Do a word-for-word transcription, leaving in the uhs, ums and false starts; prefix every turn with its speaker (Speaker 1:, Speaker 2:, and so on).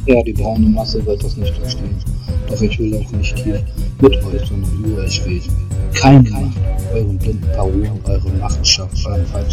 Speaker 1: Ja, die braune Masse wird das nicht verstehen. Doch ich will auch nicht hier mit euch, sondern über euch reden. Keine Macht, euren blinden Parolen, eure Machtschaft, euren falschen